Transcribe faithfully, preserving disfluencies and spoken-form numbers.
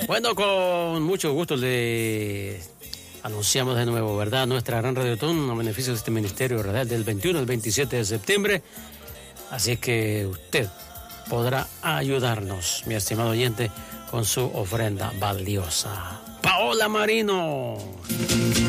Bueno, con mucho gusto le anunciamos de nuevo, ¿verdad? Nuestra gran radiotón a beneficio de este Ministerio Radial del veintiuno al veintisiete de septiembre. Así que usted podrá ayudarnos, mi estimado oyente, con su ofrenda valiosa. Paola Marino.